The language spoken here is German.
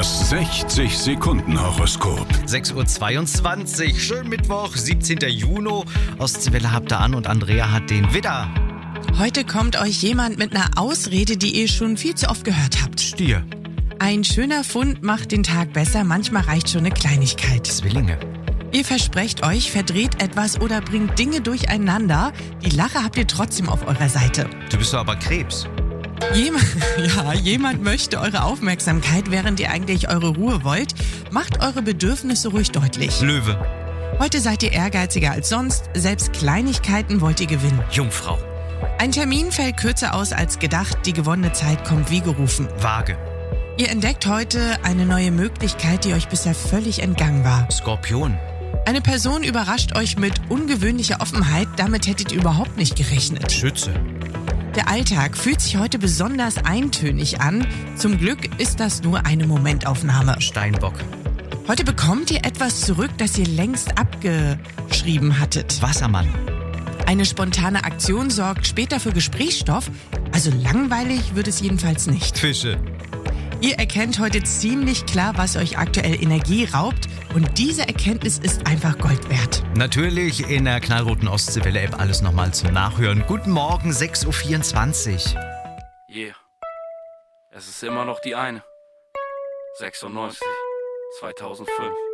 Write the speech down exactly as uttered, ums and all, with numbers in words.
Das sechzig-Sekunden-Horoskop. sechs Uhr zweiundzwanzig, schön Mittwoch, siebzehnten Juni. Ostseewelle habt ihr an und Andrea hat den Widder. Heute kommt euch jemand mit einer Ausrede, die ihr schon viel zu oft gehört habt. Stier. Ein schöner Fund macht den Tag besser, manchmal reicht schon eine Kleinigkeit. Zwillinge. Ihr versprecht euch, verdreht etwas oder bringt Dinge durcheinander. Die Lache habt ihr trotzdem auf eurer Seite. Du bist doch aber Krebs. Jemand, ja, jemand möchte eure Aufmerksamkeit, während ihr eigentlich eure Ruhe wollt. Macht eure Bedürfnisse ruhig deutlich. Löwe. Heute seid ihr ehrgeiziger als sonst. Selbst Kleinigkeiten wollt ihr gewinnen. Jungfrau. Ein Termin fällt kürzer aus als gedacht. Die gewonnene Zeit kommt wie gerufen. Waage. Ihr entdeckt heute eine neue Möglichkeit, die euch bisher völlig entgangen war. Skorpion. Eine Person überrascht euch mit ungewöhnlicher Offenheit. Damit hättet ihr überhaupt nicht gerechnet. Schütze. Der Alltag fühlt sich heute besonders eintönig an. Zum Glück ist das nur eine Momentaufnahme. Steinbock. Heute bekommt ihr etwas zurück, das ihr längst abgeschrieben hattet. Wassermann. Eine spontane Aktion sorgt später für Gesprächsstoff. Also langweilig wird es jedenfalls nicht. Fische. Ihr erkennt heute ziemlich klar, was euch aktuell Energie raubt. Und diese Erkenntnis ist einfach Gold wert. Natürlich in der knallroten Ostseewelle-App alles nochmal zum Nachhören. Guten Morgen, sechs Uhr vierundzwanzig. Yeah, es ist immer noch die eine. sechsundneunzig, zweitausendfünf.